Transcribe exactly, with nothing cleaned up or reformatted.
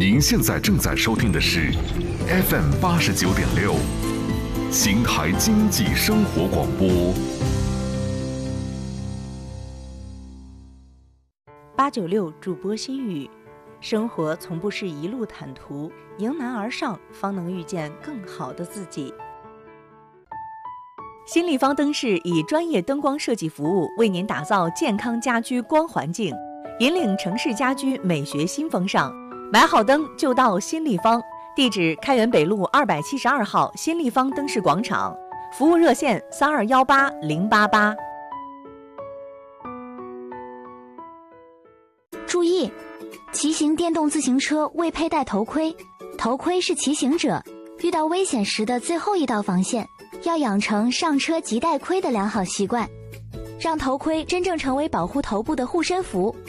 您现在正在收听的是 F M 八十九点六，邢台经济生活广播。 八九六主播心语，生活从不是一路坦途，迎难而上，方能遇见更好的自己。新立方灯饰以专业灯光设计服务，为您打造健康家居光环境，引领城市家居美学新风尚。买好灯就到新立方，地址开元北路二百七十二号新立方灯饰广场，服务热线三二幺八零八八。 注意，骑行电动自行车未佩戴头盔，头盔是骑行者遇到危险时的最后一道防线，要养成上车即戴盔的良好习惯，让头盔真正成为保护头部的护身符。